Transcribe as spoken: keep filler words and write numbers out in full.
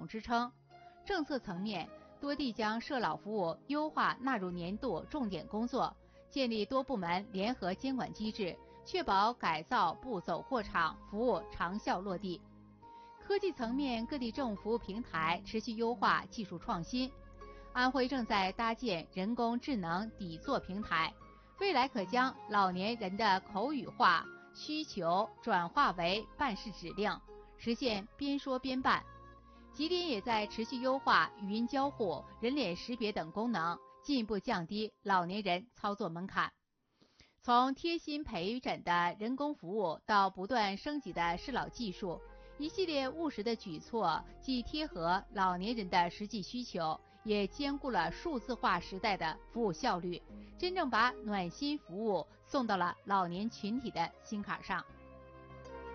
统支撑。政策层面，多地将涉老服务优化纳入年度重点工作，建立多部门联合监管机制，确保改造不走过场，服务长效落地。科技层面，各地政务服务平台持续优化技术创新。安徽正在搭建人工智能底座平台，未来可将老年人的口语化需求转化为办事指令，实现边说边办。吉林也在持续优化语音交互、人脸识别等功能，进一步降低老年人操作门槛。从贴心陪诊的人工服务到不断升级的适老技术，一系列务实的举措既贴合老年人的实际需求，也兼顾了数字化时代的服务效率，真正把暖心服务送到了老年群体的心坎上。